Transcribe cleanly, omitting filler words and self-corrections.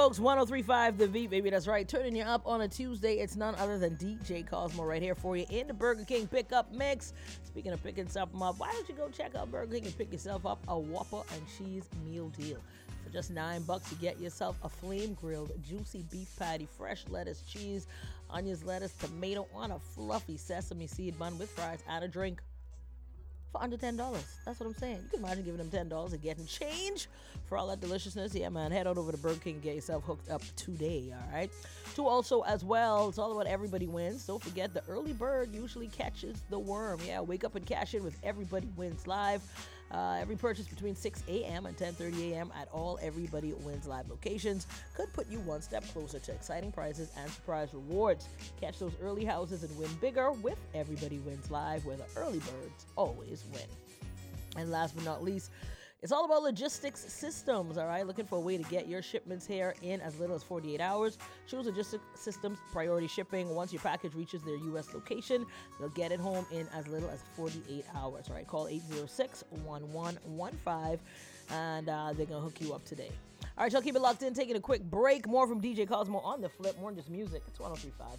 folks. 103.5 The V, baby. That's right. Turning you up on a Tuesday. It's none other than DJ Cosmo right here for you in the Burger King pickup mix. Speaking of picking something up, why don't you go check out Burger King and pick yourself up a Whopper and cheese meal deal. For just $9, you get yourself a flame-grilled, juicy beef patty, fresh lettuce, cheese, onions, lettuce, tomato on a fluffy sesame seed bun with fries and a drink. For under $10. That's what I'm saying. You can imagine giving them $10 and getting change for all that deliciousness. Yeah, man. Head on over to Burger King and get yourself hooked up today, all right? To also, as well, it's all about Everybody Wins. Don't forget, the early bird usually catches the worm. Yeah, wake up and cash in with Everybody Wins Live. Every purchase between 6 a.m. and 10:30 a.m. at all Everybody Wins Live locations could put you one step closer to exciting prizes and surprise rewards. Catch those early houses and win bigger with Everybody Wins Live, where the early birds always win. And last but not least, it's all about logistics systems, all right? Looking for a way to get your shipments here in as little as 48 hours? Choose Logistics Systems Priority Shipping. Once your package reaches their U.S. location, they'll get it home in as little as 48 hours, all right? Call 806-1115, and they're going to hook you up today. All right, y'all keep it locked in. Taking a quick break. More from DJ Cosmo on the flip. More than just music. It's 103.5.